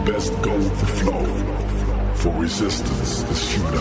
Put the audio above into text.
best go with the flow. For resistance is futile.